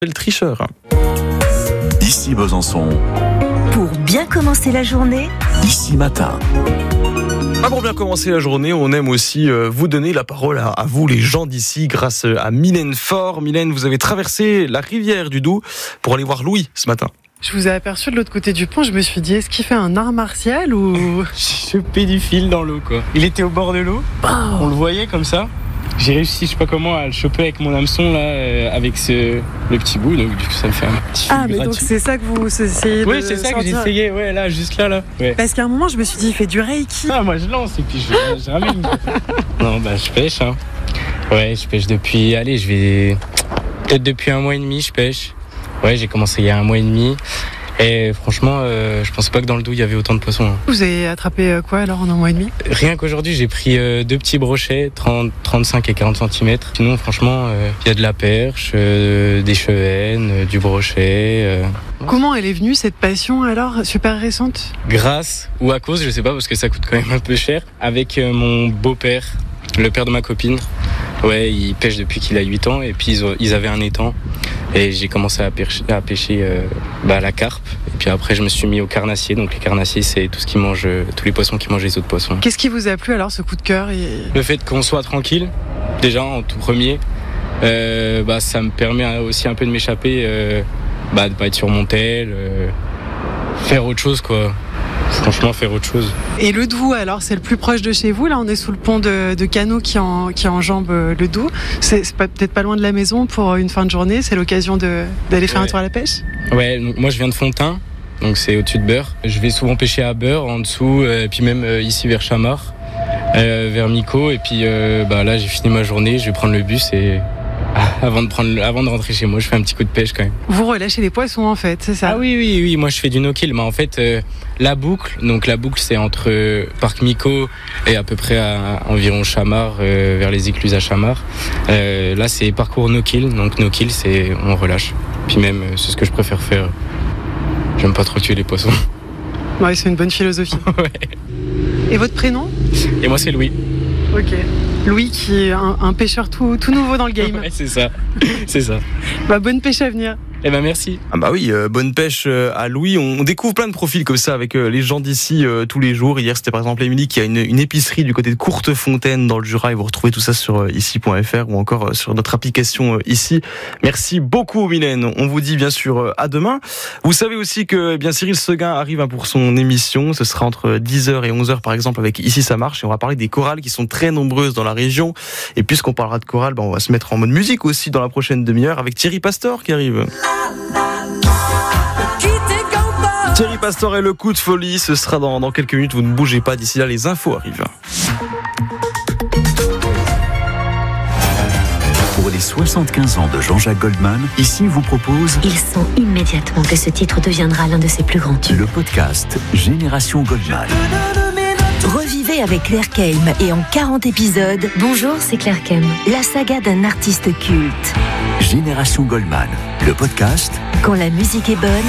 Le tricheur. Ici Besançon. Pour bien commencer la journée, Ici Matin. Pour bien commencer la journée, on aime aussi vous donner la parole à vous, les gens d'ici, grâce à Mylène Faure. Mylène, vous avez traversé la rivière du Doubs pour aller voir Louis ce matin. Je vous ai aperçu de l'autre côté du pont, je me suis dit, est-ce qu'il fait un art martial ou... J'ai chopé du fil dans l'eau, quoi. Il était au bord de l'eau, on le voyait comme ça. J'ai réussi, je sais pas comment, à le choper avec mon hameçon là, avec le petit bout, donc du coup ça me fait un petit fil mais gratuit. donc c'est ça que vous essayez de Oui, c'est ça que j'ai essayé, ouais, là, juste là. Ouais. Parce qu'à un moment, je me suis dit, il fait du reiki. Ah, moi je lance et puis je ramène. Non, je pêche, hein. Ouais, je pêche depuis, peut-être depuis 1 mois et demi, je pêche. Ouais, j'ai commencé il y a 1 mois et demi. Et franchement, je pensais pas que dans le Doubs il y avait autant de poissons. Hein. Vous avez attrapé quoi alors en 1 mois et demi ? Rien qu'aujourd'hui, j'ai pris 2 petits brochets, 35 et 40 cm. Sinon, franchement, il y a de la perche, des chevennes, du brochet. Comment elle est venue cette passion alors, super récente ? Grâce ou à cause, je sais pas, parce que ça coûte quand même un peu cher. Avec mon beau-père, le père de ma copine. Ouais, il pêche depuis qu'il a 8 ans et puis ils avaient un étang. Et j'ai commencé à pêcher la carpe. Et puis après, je me suis mis au carnassier. Donc les carnassiers, c'est tout ce qui mange, tous les poissons qui mangent les autres poissons. Qu'est-ce qui vous a plu alors, ce coup de cœur Le fait qu'on soit tranquille, déjà en tout premier, ça me permet aussi un peu de m'échapper, de pas être sur mon tel, faire autre chose, quoi. Franchement, faire autre chose. Et le Doubs alors, c'est le plus proche de chez vous. Là, on est sous le pont de Canot qui enjambe le Doubs. C'est peut-être pas loin de la maison pour une fin de journée. C'est l'occasion d'aller faire un tour à la pêche. Ouais, donc moi je viens de Fontain, donc c'est au-dessus de Beure. Je vais souvent pêcher à Beure, en dessous, et puis même ici vers Chamard, vers Mico. Et puis là, j'ai fini ma journée. Je vais prendre le bus et avant de rentrer chez moi, je fais un petit coup de pêche quand même. Vous relâchez les poissons en fait, c'est ça ? Ah oui, moi je fais du no-kill, mais en fait la boucle c'est entre Parc Mico et à peu près à environ Chamard, vers les écluses à Chamard. Là c'est parcours no-kill, donc no-kill c'est on relâche. Puis même c'est ce que je préfère faire. J'aime pas trop tuer les poissons. Ouais, c'est une bonne philosophie. Ouais. Et votre prénom ? Et moi c'est Louis. Ok. Louis qui est un pêcheur tout nouveau dans le game. Ouais, c'est ça. Bonne pêche à venir. Merci. Bonne pêche à Louis. On découvre plein de profils comme ça avec les gens d'ici tous les jours. Hier, c'était par exemple Émilie qui a une épicerie du côté de Courtefontaine dans le Jura. Et vous retrouvez tout ça sur ici.fr ou encore sur notre application ici. Merci beaucoup Mylène. On vous dit bien sûr à demain. Vous savez aussi que Cyril Seguin arrive pour son émission. Ce sera entre 10h et 11h par exemple avec Ici ça marche. Et on va parler des chorales qui sont très nombreuses dans la région. Et puisqu'on parlera de chorales, on va se mettre en mode musique aussi dans la prochaine demi-heure avec Thierry Pastor qui arrive. Thierry Pastor et le coup de folie, ce sera dans quelques minutes, vous ne bougez pas, d'ici là les infos arrivent. Pour les 75 ans de Jean-Jacques Goldman, ici vous propose... il sent immédiatement que ce titre deviendra l'un de ses plus grands tubes. Le podcast Génération Goldman. Revivez avec Claire Kelm et en 40 épisodes. Bonjour, c'est Claire Kelm. La saga d'un artiste culte. Génération Goldman, le podcast. Quand la musique est bonne.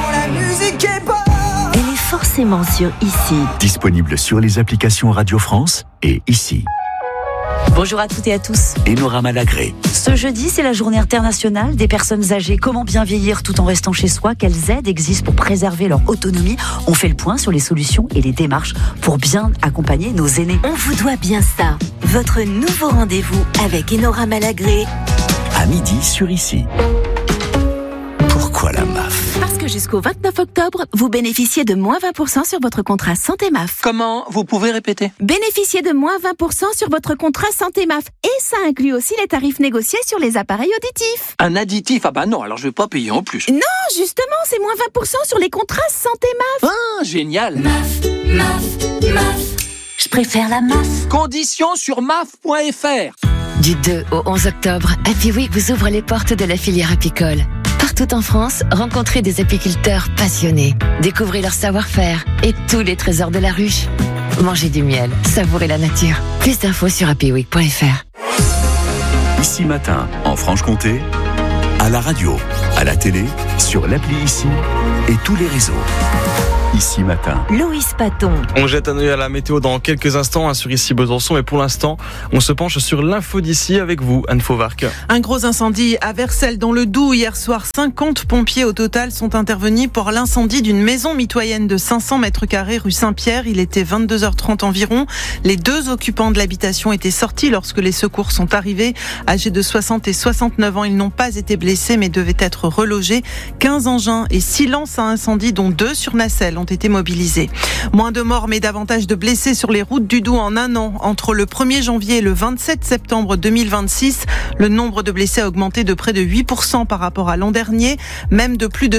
Elle est forcément sur Ici. Disponible sur les applications Radio France et Ici. Bonjour à toutes et à tous. Enora Malagré. Ce jeudi, c'est la journée internationale des personnes âgées. Comment bien vieillir tout en restant chez soi ? Quelles aides existent pour préserver leur autonomie ? On fait le point sur les solutions et les démarches pour bien accompagner nos aînés. On vous doit bien ça. Votre nouveau rendez-vous avec Enora Malagré. À midi sur Ici. Pourquoi la MAF ? Parce que jusqu'au 29 octobre, vous bénéficiez de moins 20% sur votre contrat Santé MAF. Comment ? Vous pouvez répéter ? Bénéficiez de moins 20% sur votre contrat Santé MAF. Et ça inclut aussi les tarifs négociés sur les appareils auditifs. Un additif ? Ah non, alors je vais pas payer en plus. Non, justement, c'est moins 20% sur les contrats Santé MAF. Ah, génial ! MAF. Je préfère la MAF. Conditions sur maf.fr. Du 2 au 11 octobre, Happy Week vous ouvre les portes de la filière apicole. Partout en France, rencontrez des apiculteurs passionnés. Découvrez leur savoir-faire et tous les trésors de la ruche. Mangez du miel, savourez la nature. Plus d'infos sur happyweek.fr. Ici Matin, en Franche-Comté, à la radio, à la télé, sur l'appli Ici et tous les réseaux. Ici Matin. Loïs Paton. On jette un œil à la météo dans quelques instants sur Ici Besançon, mais pour l'instant, on se penche sur l'info d'ici avec vous, Anne Fauvarc. Un gros incendie à Vercelles dans le Doubs. Hier soir, 50 pompiers au total sont intervenus pour l'incendie d'une maison mitoyenne de 500 mètres carrés rue Saint-Pierre. Il était 22h30 environ. Les 2 occupants de l'habitation étaient sortis lorsque les secours sont arrivés. Âgés de 60 et 69 ans, ils n'ont pas été blessés mais devaient être relogés. 15 engins et 6 lances à incendie, dont 2 sur nacelle, ont été mobilisés. Moins de morts mais davantage de blessés sur les routes du Doubs en un an. Entre le 1er janvier et le 27 septembre 2026, le nombre de blessés a augmenté de près de 8% par rapport à l'an dernier, même de plus de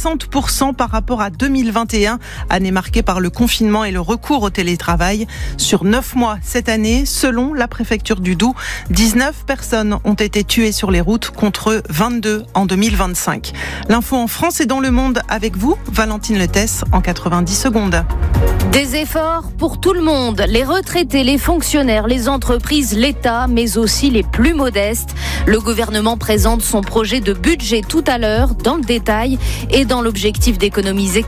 60% par rapport à 2021, année marquée par le confinement et le recours au télétravail. Sur 9 mois cette année, selon la préfecture du Doubs, 19 personnes ont été tuées sur les routes contre 22 en 2025. L'info en France et dans le monde avec vous, Valentine Letesse, en 90 secondes. Des efforts pour tout le monde, les retraités, les fonctionnaires, les entreprises, l'État, mais aussi les plus modestes. Le gouvernement présente son projet de budget tout à l'heure, dans le détail, et dans l'objectif d'économiser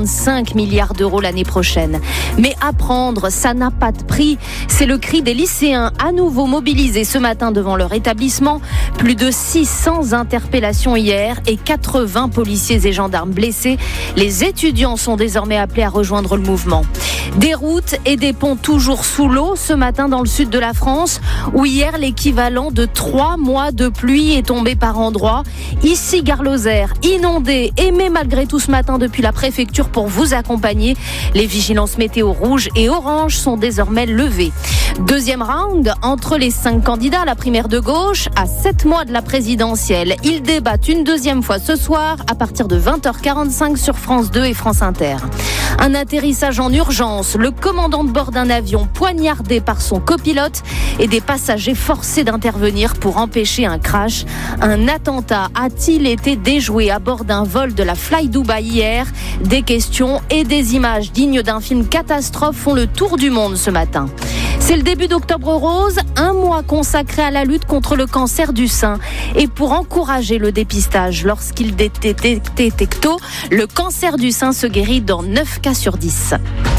45 milliards d'euros l'année prochaine. Mais apprendre, ça n'a pas de prix. C'est le cri des lycéens, à nouveau mobilisés ce matin devant leur établissement. Plus de 600 interpellations hier et 80 policiers et gendarmes blessés. Les étudiants sont désormais appelés à rejoindre le mouvement. Des routes et des ponts toujours sous l'eau ce matin dans le sud de la France, où hier l'équivalent de 3 mois de pluie est tombé par endroits. Ici, Gare-Lozère, inondé, mais malgré tout ce matin depuis la préfecture pour vous accompagner. Les vigilances météo rouges et oranges sont désormais levées. Deuxième round entre les 5 candidats à la primaire de gauche à 7 mois de la présidentielle. Ils débattent une deuxième fois ce soir à partir de 20h45 sur France 2 et France Inter. Un atterrissage en urgence, le commandant de bord d'un avion poignardé par son copilote et des passagers forcés d'intervenir pour empêcher un crash. Un attentat a-t-il été déjoué à bord d'un vol de la Fly Dubai hier? Des questions et des images dignes d'un film catastrophe font le tour du monde ce matin. C'est le début d'Octobre Rose, un mois consacré à la lutte contre le cancer du sein. Et pour encourager le dépistage lorsqu'il est détecté tôt, le cancer du sein se guérit dans 9 cas sur 10.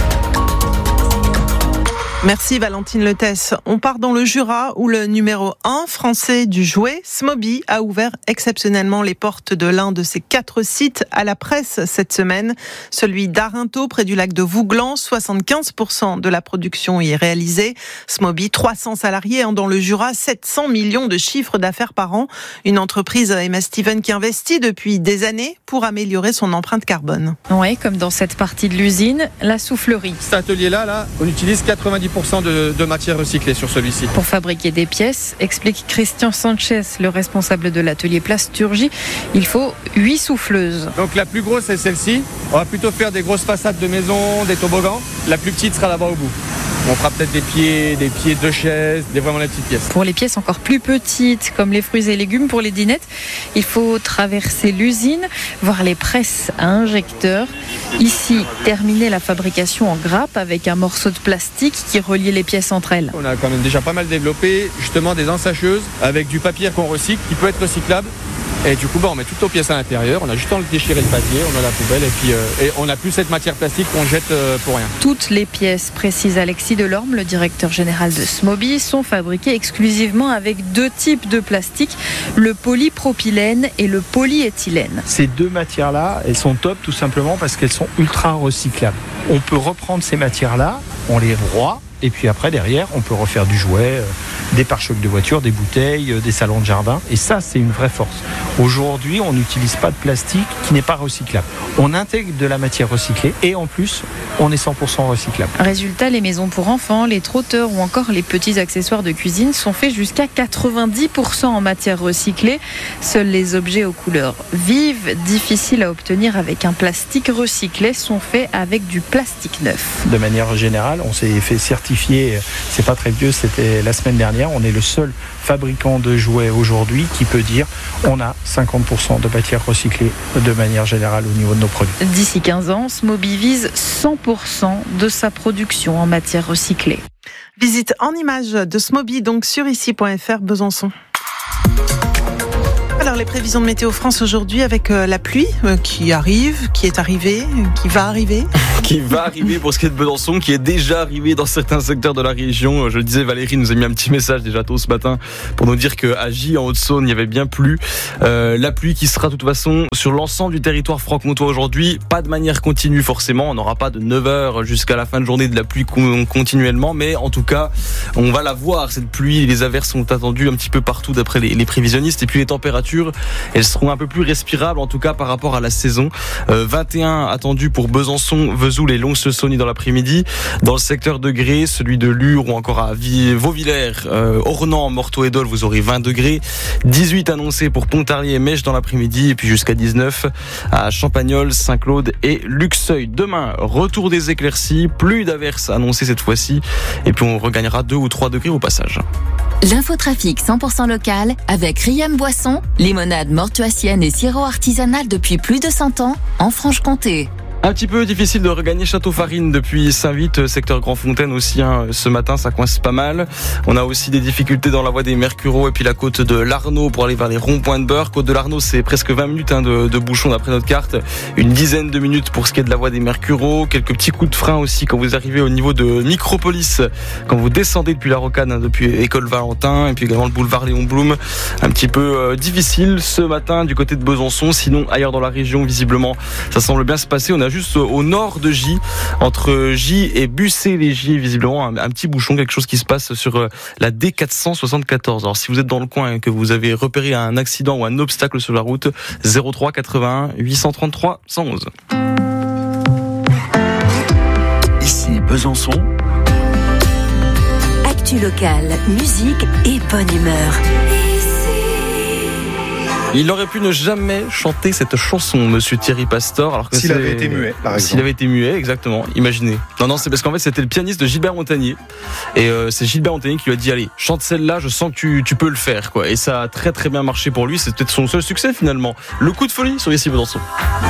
Merci Valentine Letesse. On part dans le Jura où le numéro 1 français du jouet, Smoby, a ouvert exceptionnellement les portes de l'un de ses 4 sites à la presse cette semaine. Celui d'Arinthod, près du lac de Vouglan, 75% de la production y est réalisée. Smoby, 300 salariés dans le Jura, 700 millions de chiffres d'affaires par an. Une entreprise, Emma Steven, qui investit depuis des années pour améliorer son empreinte carbone. Oui, comme dans cette partie de l'usine, la soufflerie. Cet atelier-là, on utilise 90% de matière recyclée sur celui-ci. Pour fabriquer des pièces, explique Christian Sanchez, le responsable de l'atelier plasturgie, il faut 8 souffleuses. Donc la plus grosse c'est celle-ci. On va plutôt faire des grosses façades de maisons, des toboggans. La plus petite sera là-bas au bout. On fera peut-être des pieds de chaises, vraiment les petites pièces. Pour les pièces encore plus petites, comme les fruits et légumes pour les dinettes, il faut traverser l'usine, voir les presses à injecteurs. Ici, terminer la fabrication en grappe avec un morceau de plastique qui relie les pièces entre elles. On a quand même déjà pas mal développé justement des ensacheuses avec du papier qu'on recycle, qui peut être recyclable. Et du coup, on met toutes nos pièces à l'intérieur, on a juste à déchirer le papier, on met la poubelle et on n'a plus cette matière plastique qu'on jette pour rien. Toutes les pièces, précise Alexis Delorme, le directeur général de Smoby, sont fabriquées exclusivement avec 2 types de plastique, le polypropylène et le polyéthylène. Ces 2 matières-là, elles sont top tout simplement parce qu'elles sont ultra recyclables. On peut reprendre ces matières-là, on les broie, et puis après, derrière, on peut refaire du jouet, des pare-chocs de voiture, des bouteilles, des salons de jardin. Et ça, c'est une vraie force. Aujourd'hui, on n'utilise pas de plastique qui n'est pas recyclable. On intègre de la matière recyclée et en plus, on est 100% recyclable. Résultat, les maisons pour enfants, les trotteurs ou encore les petits accessoires de cuisine sont faits jusqu'à 90% en matière recyclée. Seuls les objets aux couleurs vives, difficiles à obtenir avec un plastique recyclé, sont faits avec du plastique neuf. De manière générale, on s'est fait certifier, c'est pas très vieux, c'était la semaine dernière. On est le seul fabricant de jouets aujourd'hui qui peut dire on a 50% de matière recyclée de manière générale au niveau de nos produits. D'ici 15 ans, Smoby vise 100% de sa production en matière recyclée. Visite en images de Smoby donc sur ici.fr Besançon. Alors les prévisions de Météo France aujourd'hui avec la pluie qui arrive, qui est arrivée, qui va arriver. Qui va arriver pour ce qui est de Besançon, qui est déjà arrivé dans certains secteurs de la région. Je le disais, Valérie nous a mis un petit message déjà tôt ce matin pour nous dire qu'à Gy, en Haute-Saône, il y avait bien plu. La pluie qui sera de toute façon sur l'ensemble du territoire franc-comtois aujourd'hui, pas de manière continue forcément, on n'aura pas de 9h jusqu'à la fin de journée de la pluie continuellement, mais en tout cas, on va la voir cette pluie. Les averses sont attendues un petit peu partout d'après les prévisionnistes, et puis les températures, elles seront un peu plus respirables en tout cas par rapport à la saison. 21 attendus pour Besançon, Vesoul et Lons-le-Saunier dans l'après-midi. Dans le secteur de Gré, celui de Lure ou encore à Vauvillers, Ornans, Morteau et Dole, vous aurez 20 degrés. 18 annoncés pour Pontarlier et Mèche dans l'après-midi, et puis jusqu'à 19 à Champagnole, Saint-Claude et Luxeuil. Demain, retour des éclaircies, plus d'averses annoncées cette fois-ci, et puis on regagnera 2 ou 3 degrés au passage. L'infotrafic 100% local avec Riem Boisson, limonade mortuacienne et sirop artisanal depuis plus de 100 ans en Franche-Comté. Un petit peu difficile de regagner Château-Farine depuis Saint-Vite, secteur Grand-Fontaine aussi. Ce matin, ça coince pas mal. On a aussi des difficultés dans la voie des Mercureaux et puis la côte de l'Arnaud pour aller vers les ronds-points de Beurre. Côte de l'Arnaud, c'est presque 20 minutes de bouchon d'après notre carte. Une dizaine de minutes pour ce qui est de la voie des Mercureaux. Quelques petits coups de frein aussi quand vous arrivez au niveau de Micropolis, quand vous descendez depuis la Rocade, depuis École Valentin, et puis également le boulevard Léon Blum. Un petit peu difficile ce matin du côté de Besançon. Sinon, ailleurs dans la région, visiblement, ça semble bien se passer. On a juste au nord de Gy, entre Gy et Bussé-les-Gy, visiblement un petit bouchon, quelque chose qui se passe sur la D474. Alors si vous êtes dans le coin et que vous avez repéré un accident ou un obstacle sur la route, 03 81 833 111. Ici Besançon. Actu locale, musique et bonne humeur. Il aurait pu ne jamais chanter cette chanson, monsieur Thierry Pastor. Alors que s'il avait été muet, par exemple. S'il avait été muet, exactement. Imaginez. Non, c'est parce qu'en fait, c'était le pianiste de Gilbert Montagnier. Et c'est Gilbert Montagnier qui lui a dit, allez, chante celle-là, je sens que tu peux le faire, quoi. Et ça a très très bien marché pour lui. C'est peut-être son seul succès, finalement. Le coup de folie sur Ici Besançon.